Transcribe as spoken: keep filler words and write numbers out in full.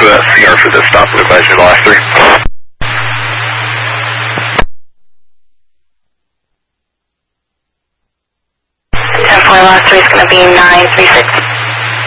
for that C R for this stop, would advise you the last three. ten four, last three is going to be nine three six.